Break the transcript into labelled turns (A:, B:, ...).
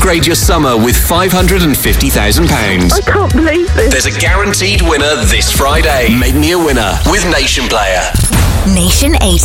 A: upgrade your summer with £550,000.
B: I can't believe this.
A: There's a guaranteed winner this Friday. Make me a winner with Nation Player.
C: Nation 80